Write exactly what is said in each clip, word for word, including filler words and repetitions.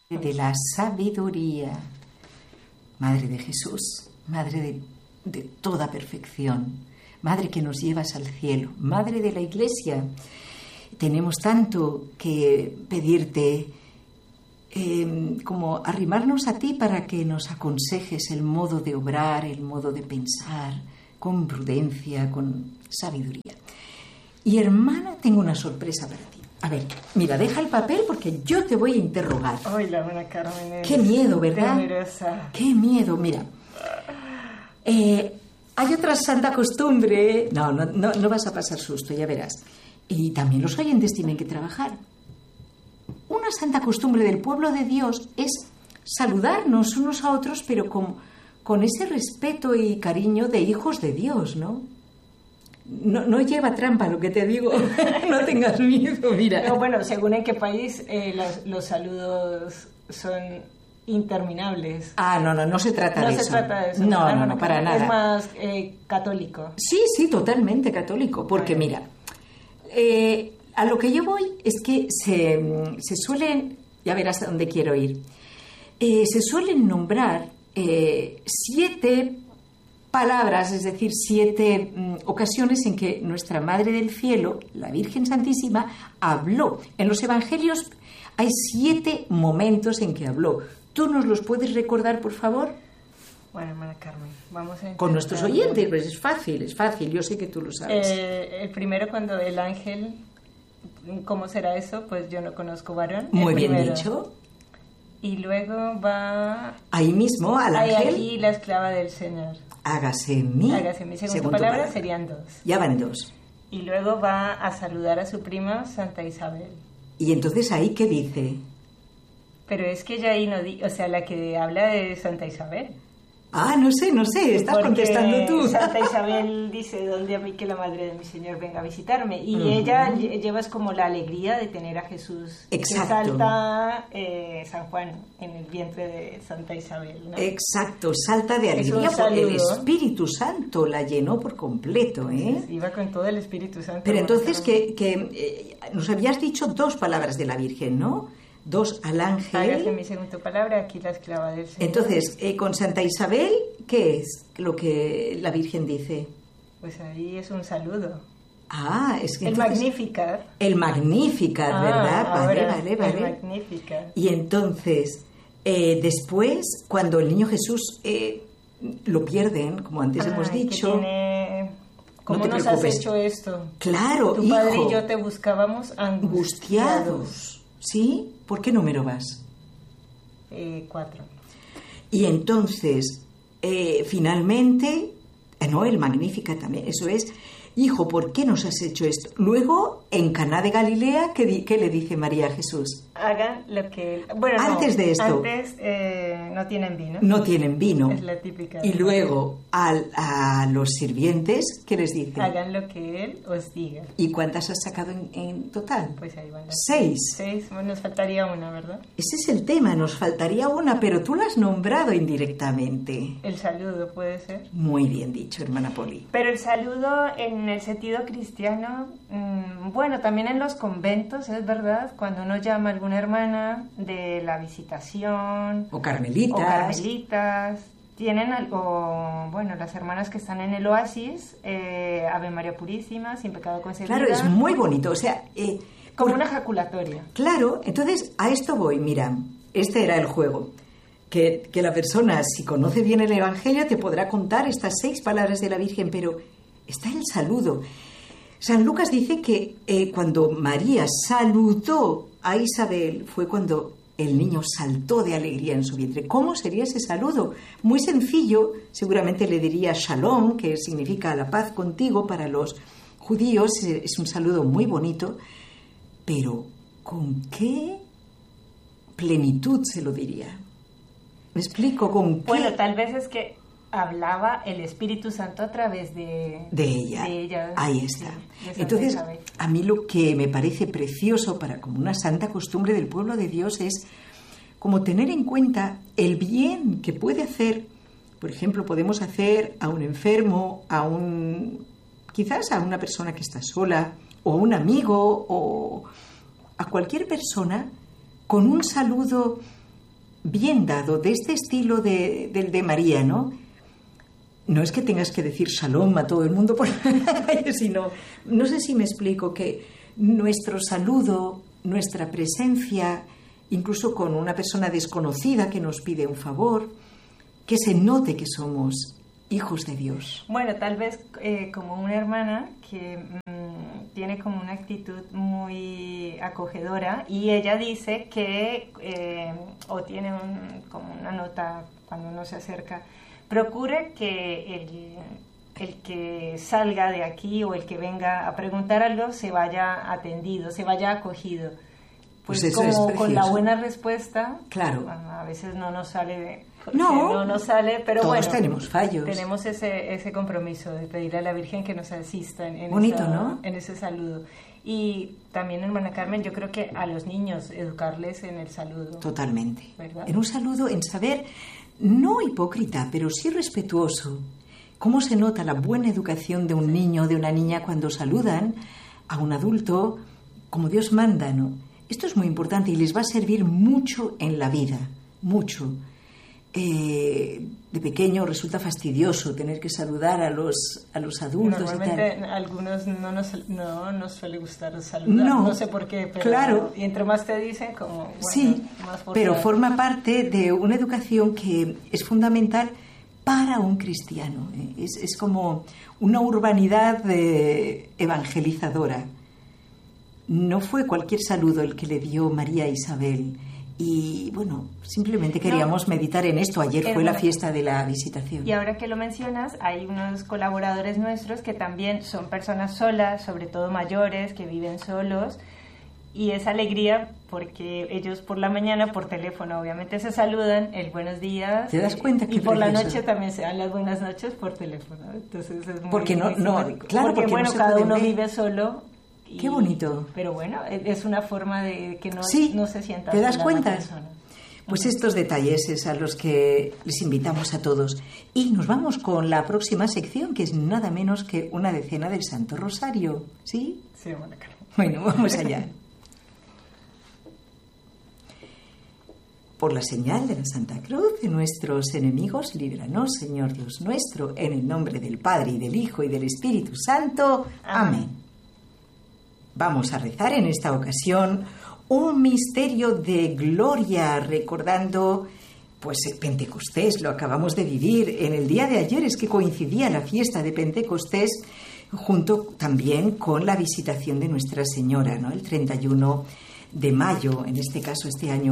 de la sabiduría, Madre de Jesús, Madre de, de toda perfección, Madre que nos llevas al cielo, Madre de la Iglesia. Tenemos tanto que pedirte, eh, como arrimarnos a ti para que nos aconsejes el modo de obrar, el modo de pensar, con prudencia, con sabiduría. Y hermana, tengo una sorpresa para ti. A ver, mira, deja el papel porque yo te voy a interrogar. Ay, la buena Carmen. Qué miedo, ¿verdad? Temerosa. Qué miedo, mira. Eh, hay otra santa costumbre. No, no, no, no vas a pasar susto, ya verás. Y también los oyentes tienen que trabajar. Una santa costumbre del pueblo de Dios es saludarnos unos a otros, pero con, con ese respeto y cariño de hijos de Dios, ¿no? No, no lleva trampa lo que te digo. No tengas miedo, mira. No, bueno, según en qué país eh, los, los saludos son interminables. Ah, no, no, no se trata no de se eso. trata de eso. No, Ah, no, no, para nada. Es más eh, católico. Sí, sí, totalmente católico. Porque Bueno. mira, eh, a lo que yo voy es que se, se suelen, ya verás a dónde quiero ir, eh, se suelen nombrar eh, siete palabras, es decir, siete mm, ocasiones en que nuestra Madre del Cielo, la Virgen Santísima, habló. En los Evangelios hay siete momentos en que habló. ¿Tú nos los puedes recordar, por favor? Bueno, hermana Carmen, vamos a intentar. Con nuestros oyentes, pues es fácil, es fácil, yo sé que tú lo sabes. Eh, el primero, cuando el ángel, ¿cómo será eso? Pues yo no conozco varón. Muy El bien primero. dicho. Y luego va... Ahí mismo, al Hay ángel, aquí la esclava del Señor. hágase en mí. Hágase en mí. Según, según tu tu palabra, palabra. serían dos. Ya van dos. Y luego va a saludar a su prima Santa Isabel. Y entonces ahí, ¿qué dice? Pero es que ella ahí no dice, o sea, la que habla de Santa Isabel. Ah, no sé, no sé, estás Porque contestando tú. Santa Isabel dice, ¿dónde a mí que la madre de mi Señor venga a visitarme? Y Uh-huh. ella lle- lleva es como la alegría de tener a Jesús. Exacto. Que salta eh, San Juan en el vientre de Santa Isabel, ¿no? Exacto, salta de Es un alegría porque el saludo. Espíritu Santo la llenó por completo, ¿eh? Iba con todo el Espíritu Santo. Pero entonces que que, que eh, nos habías dicho dos palabras de la Virgen, ¿no? Dos al Hágase ángel. mi según tu palabra, aquí la esclava del Señor. Entonces, eh, con Santa Isabel, ¿qué es lo que la Virgen dice? Pues ahí es un saludo. Ah, es que El entonces- Magnificat. El Magnificat, Ah, ¿verdad? Vale, ahora, vale, El vale. Magnificat. Y entonces, eh, después, cuando el niño Jesús eh, lo pierden, como antes hemos Ay, que dicho, tiene- ¿Cómo te nos preocupes. has hecho esto? claro, Tu hijo, padre y yo te buscábamos angustiados. angustiados, ¿sí? ¿Por qué número vas? Eh, cuatro. Y entonces, eh, finalmente, eh, no, el Magnífica también, eso es, hijo, ¿por qué nos has hecho esto? Luego, en Caná de Galilea, ¿qué, di- qué le dice María a Jesús? Hagan lo que... Bueno, no, Antes de esto. Antes eh, no tienen vino. No tienen vino. Es la típica. Y luego, al- a los sirvientes, ¿qué les dice? Hagan lo que él os diga. ¿Y cuántas has sacado en, en total? Pues ahí van las Seis. Seis. Bueno, nos faltaría una, ¿verdad? Ese es el tema, nos faltaría una, pero tú la has nombrado indirectamente. El saludo puede ser. Muy bien dicho, hermana Poli. Pero el saludo en el sentido cristiano, mmm, bueno, también en los conventos, es verdad, cuando uno llama a alguna hermana de la visitación O carmelitas. o carmelitas, tienen algo, bueno, las hermanas que están en el oasis, eh, Ave María Purísima, sin pecado concebida, Claro, es muy bonito, o sea... eh, como por- una ejaculatoria. Claro, entonces a esto voy, mira, este era el juego. Que, que la persona, si conoce bien el Evangelio, te podrá contar estas seis palabras de la Virgen, pero está el saludo. San Lucas dice que eh, cuando María saludó a Isabel fue cuando el niño saltó de alegría en su vientre. ¿Cómo sería ese saludo? Muy sencillo, seguramente le diría Shalom, que significa la paz contigo para los judíos, es un saludo muy bonito, pero ¿con qué plenitud se lo diría? ¿Me explico? ¿Con qué? Bueno, tal vez es que hablaba el Espíritu Santo a través de, de ella. de ella. Ahí está. Sí, de Santa Entonces, Isabel. a mí lo que me parece precioso para como una santa costumbre del pueblo de Dios es como tener en cuenta el bien que puede hacer. Por ejemplo, podemos hacer a un enfermo, a un quizás a una persona que está sola, o a un amigo, o a cualquier persona, con un saludo bien dado, de este estilo de, del de María, ¿no? No es que tengas que decir shalom a todo el mundo, por sino, no sé si me explico, que nuestro saludo, nuestra presencia, incluso con una persona desconocida que nos pide un favor, que se note que somos hijos de Dios. Bueno, tal vez eh, como una hermana que mmm, tiene como una actitud muy acogedora, y ella dice que, eh, o tiene un, como una nota cuando uno se acerca, procure que el, el que salga de aquí o el que venga a preguntar algo se vaya atendido, se vaya acogido. Pues, pues eso como con la buena respuesta, claro. Bueno, a veces no nos sale, no, no nos sale, pero todos bueno, tenemos fallos. Tenemos ese, ese compromiso de pedirle a la Virgen que nos asista en, en, Bonito, esa, ¿no? en ese saludo. Y también, hermana Carmen, yo creo que a los niños educarles en el saludo. Totalmente. ¿Verdad? En un saludo, en saber, no hipócrita, pero sí respetuoso. ¿Cómo se nota la buena educación de un niño o de una niña cuando saludan a un adulto como Dios manda, ¿no? Esto es muy importante y les va a servir mucho en la vida, mucho. Eh, de pequeño resulta fastidioso tener que saludar a los, a los adultos. Normalmente y tal. A algunos no nos, no nos suele gustar saludar, no, no sé por qué, pero claro. Y entre más te dicen, como... Bueno, sí, más pero forma parte de una educación que es fundamental para un cristiano. Es, es como una urbanidad eh, evangelizadora. No fue cualquier saludo el que le dio María a Isabel. Y bueno, simplemente queríamos no, meditar en esto. Ayer fue la fiesta de la visitación. Y ahora que lo mencionas, hay unos colaboradores nuestros que también son personas solas, sobre todo mayores, que viven solos. Y es alegría porque ellos por la mañana, por teléfono, obviamente se saludan, el buenos días. ¿Te das cuenta que Y por la noche también se dan las buenas noches por teléfono. Entonces es muy, porque no, muy no, claro, porque, porque bueno, no se cada uno ver. vive solo. Y, qué bonito. Pero bueno, es una forma de que no, sí, no se sienta ¿te das cuenta? persona. Pues estos detalles es a los que les invitamos a todos. Y nos vamos con la próxima sección, que es nada menos que una decena del Santo Rosario. ¿Sí? Sí, bueno, claro. Bueno, vamos allá. Por la señal de la Santa Cruz de nuestros enemigos, líbranos, Señor Dios nuestro, en el nombre del Padre, y del Hijo, y del Espíritu Santo. Amén. Amén. Vamos a rezar en esta ocasión un misterio de gloria, recordando, pues, Pentecostés, lo acabamos de vivir. En el día de ayer es que coincidía la fiesta de Pentecostés, junto también con la visitación de Nuestra Señora, ¿no? El treinta y uno de mayo, en este caso este año.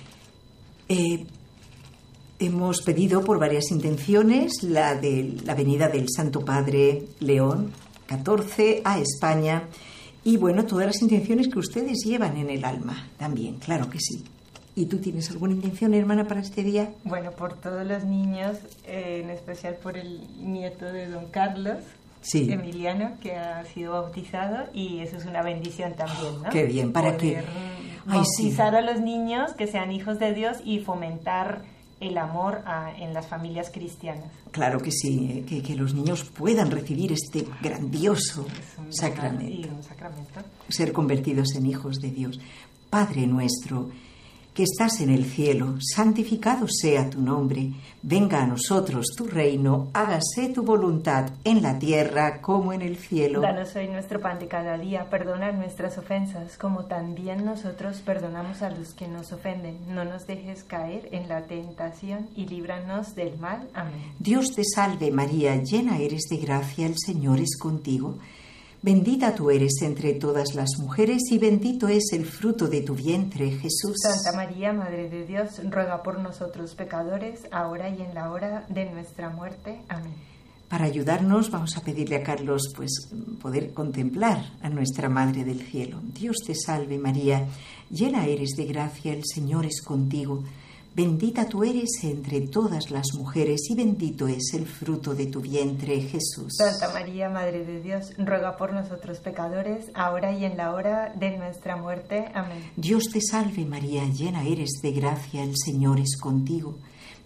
Eh, hemos pedido por varias intenciones la de la venida del Santo Padre León catorce a España y bueno, todas las intenciones que ustedes llevan en el alma también, claro que sí. ¿Y tú tienes alguna intención, hermana, para este día? Bueno, por todos los niños, eh, en especial por el nieto de don Carlos, sí. Emiliano, que ha sido bautizado, y eso es una bendición también, ¿no? Qué bien, para Poder que bautizar Ay, sí. a los niños, que sean hijos de Dios, y fomentar el amor a, en las familias cristianas. Claro que sí, que, que los niños puedan recibir este grandioso un sacramento, y un sacramento, ser convertidos en hijos de Dios. Padre nuestro, que estás en el cielo, santificado sea tu nombre, venga a nosotros tu reino, hágase tu voluntad en la tierra como en el cielo. Danos hoy nuestro pan de cada día, perdona nuestras ofensas, como también nosotros perdonamos a los que nos ofenden. No nos dejes caer en la tentación y líbranos del mal. Amén. Dios te salve María, llena eres de gracia, el Señor es contigo. Bendita tú eres entre todas las mujeres y bendito es el fruto de tu vientre, Jesús. Santa María, Madre de Dios, ruega por nosotros pecadores, ahora y en la hora de nuestra muerte. Amén. Para ayudarnos vamos a pedirle a Carlos pues poder contemplar a nuestra Madre del Cielo. Dios te salve María, llena eres de gracia, el Señor es contigo. Bendita tú eres entre todas las mujeres y bendito es el fruto de tu vientre, Jesús. Santa María, Madre de Dios, ruega por nosotros pecadores, ahora y en la hora de nuestra muerte. Amén. Dios te salve María, llena eres de gracia, el Señor es contigo.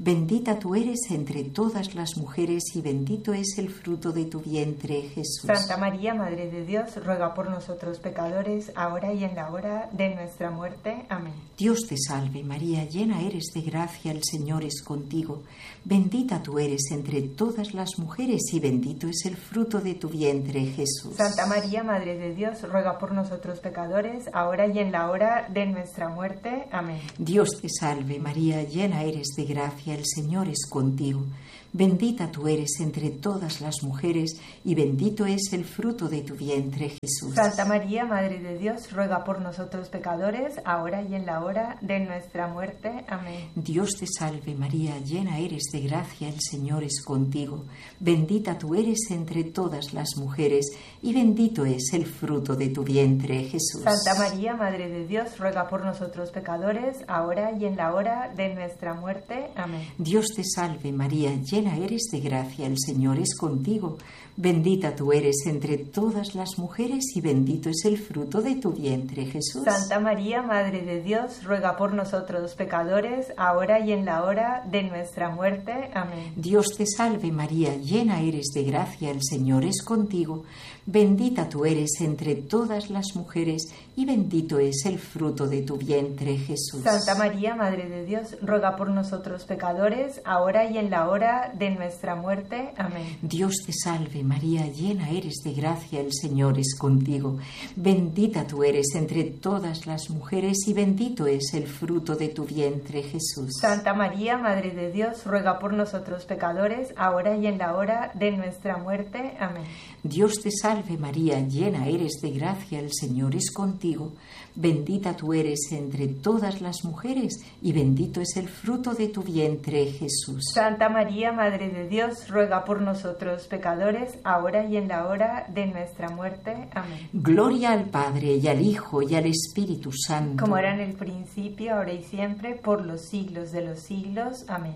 Bendita tú eres entre todas las mujeres y bendito es el fruto de tu vientre, Jesús. Santa María, Madre de Dios, ruega por nosotros pecadores, ahora y en la hora de nuestra muerte. Amén. Dios te salve, María, llena eres de gracia, el Señor es contigo. Bendita tú eres entre todas las mujeres y bendito es el fruto de tu vientre, Jesús. Santa María, Madre de Dios, ruega por nosotros pecadores, ahora y en la hora de nuestra muerte. Amén. Dios te salve, María, llena eres de gracia, el Señor es contigo. Bendita tú eres entre todas las mujeres y bendito es el fruto de tu vientre, Jesús. Santa María, Madre de Dios, ruega por nosotros pecadores, ahora y en la hora de nuestra muerte. Amén. Dios te salve, María, llena eres de gracia, el Señor es contigo. Bendita tú eres entre todas las mujeres y bendito es el fruto de tu vientre, Jesús. Santa María, Madre de Dios, ruega por nosotros pecadores, ahora y en la hora de nuestra muerte. Amén. Dios te salve, María, llena eres de gracia, el Señor es contigo. Bendita tú eres entre todas las mujeres y bendito es el fruto de tu vientre, Jesús. Santa María, Madre de Dios, ruega por nosotros pecadores, ahora y en la hora de nuestra muerte. Amén. Dios te salve, María, llena eres de gracia, el Señor es contigo. Bendita tú eres entre todas las mujeres y bendito es el fruto de tu vientre, Jesús. Santa María, Madre de Dios, ruega por nosotros pecadores, ahora y en la hora de nuestra muerte. Amén. Dios te salve, María, llena eres de gracia, el Señor es contigo. Bendita tú eres entre todas las mujeres y bendito es el fruto de tu vientre, Jesús. Santa María, Madre de Dios, ruega por nosotros pecadores, ahora y en la hora de nuestra muerte. Amén. Dios te salve, María, llena eres de gracia, el Señor es contigo. Bendita tú eres entre todas las mujeres y bendito es el fruto de tu vientre, Jesús. Santa María, Madre de Dios, ruega por nosotros pecadores, ahora y en la hora de nuestra muerte. Amén. Gloria al Padre, y al Hijo, y al Espíritu Santo. Como era en el principio, ahora y siempre, por los siglos de los siglos. Amén.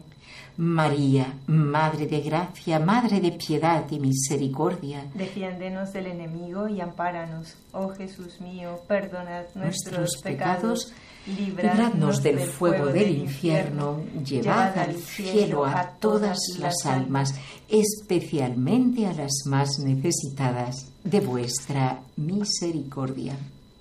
María, Madre de gracia, Madre de piedad y misericordia, defiéndenos del enemigo y ampáranos. Oh Jesús mío, perdonad nuestros, nuestros pecados, pecados, libradnos del fuego del infierno, llevad al cielo a todas las almas, especialmente a las más necesitadas de vuestra misericordia.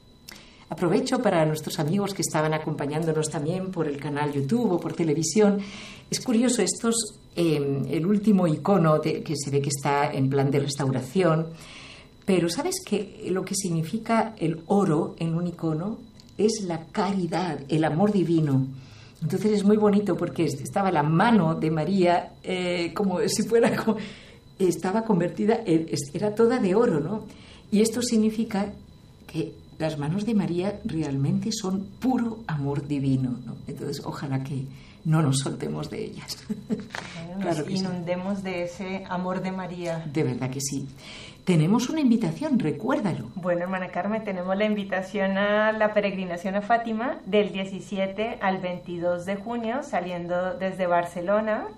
Aprovecho para nuestros amigos que estaban acompañándonos también por el canal YouTube o por televisión. Es curioso, estos, eh, el último icono de, que se ve que está en plan de restauración, pero ¿sabes que lo que significa el oro en un icono es la caridad, el amor divino? Entonces es muy bonito porque estaba la mano de María eh, como si fuera, como, estaba convertida, en, era toda de oro, ¿no? Y esto significa que las manos de María realmente son puro amor divino, ¿no? Entonces, ojalá que no nos soltemos de ellas. Bueno, claro nos inundemos sí. de ese amor de María. De verdad que sí. Tenemos una invitación, recuérdalo. Bueno, hermana Carmen, tenemos la invitación a la peregrinación a Fátima del diecisiete al veintidós de junio, saliendo desde Barcelona.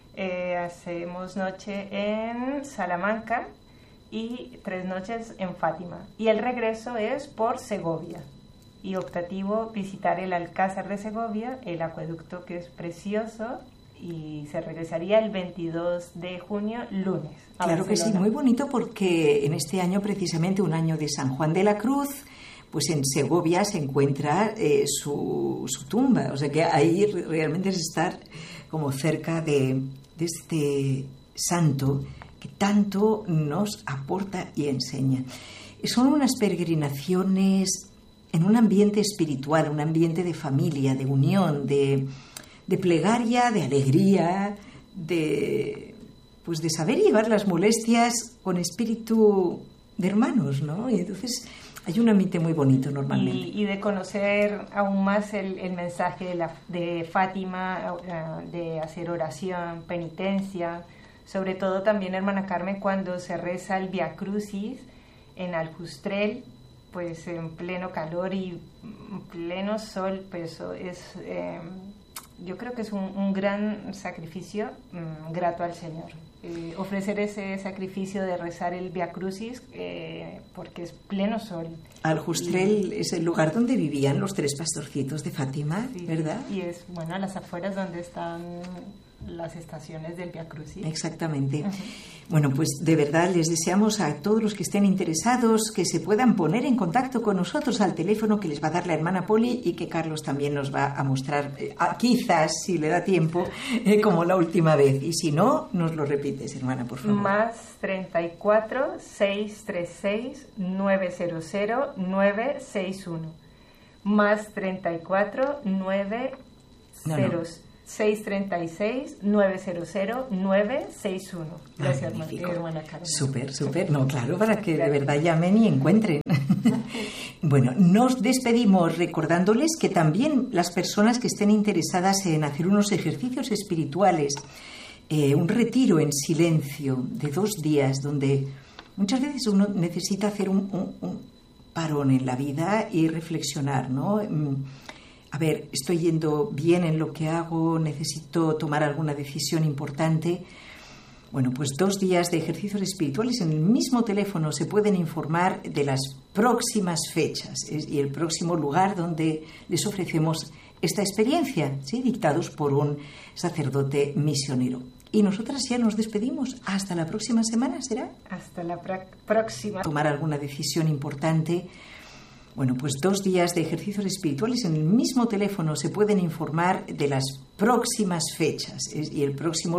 Eh, hacemos noche en Salamanca y tres noches en Fátima. Y el regreso es por Segovia. Y optativo visitar el Alcázar de Segovia, el acueducto que es precioso, y se regresaría el veintidós de junio, lunes. Claro Barcelona. Que sí, muy bonito porque en este año, precisamente un año de San Juan de la Cruz, pues en Segovia se encuentra eh, su, su tumba. O sea que ahí realmente es estar como cerca de, de este santo que tanto nos aporta y enseña. Son unas peregrinaciones en un ambiente espiritual, un ambiente de familia, de unión, de, de plegaria, de alegría, de, pues de saber llevar las molestias con espíritu de hermanos, ¿no? Y entonces hay un ambiente muy bonito normalmente. Y, y de conocer aún más el, el mensaje de, la, de Fátima, de hacer oración, penitencia. Sobre todo también, hermana Carmen, cuando se reza el Via Crucis en Aljustrel, pues en pleno calor y pleno sol, pues eso es, eh, yo creo que es un, un gran sacrificio um, grato al Señor. Eh, ofrecer ese sacrificio de rezar el Via Crucis eh, porque es pleno sol. Aljustrel y, es el lugar donde vivían los tres pastorcitos de Fátima, sí, ¿verdad? Y es, bueno, a las afueras donde están las estaciones del Vía Crucis. Exactamente. Uh-huh. Bueno, pues de verdad les deseamos a todos los que estén interesados que se puedan poner en contacto con nosotros al teléfono que les va a dar la hermana Poli y que Carlos también nos va a mostrar, eh, quizás si le da tiempo, eh, como la última vez. Y si no, nos lo repites, hermana, por favor. Más treinta y cuatro, seiscientos treinta y seis, novecientos, novecientos sesenta y uno. Más treinta y cuatro, novecientos, no, no. seiscientos treinta y seis, novecientos, novecientos sesenta y uno. Gracias, hermana Carmen. Súper, súper. No, claro, para que de verdad llamen y encuentren. Bueno, nos despedimos recordándoles que también las personas que estén interesadas en hacer unos ejercicios espirituales, eh, un retiro en silencio de dos días, donde muchas veces uno necesita hacer un, un, un parón en la vida y reflexionar, ¿no? A ver, estoy yendo bien en lo que hago, necesito tomar alguna decisión importante. Bueno, pues dos días de ejercicios espirituales en el mismo teléfono se pueden informar de las próximas fechas y el próximo lugar donde les ofrecemos esta experiencia, ¿sí? Dictados por un sacerdote misionero. Y nosotras ya nos despedimos. Hasta la próxima semana, ¿será? Hasta la pra- próxima. Tomar alguna decisión importante. Bueno, pues dos días de ejercicios espirituales en el mismo teléfono se pueden informar de las próximas fechas y el próximo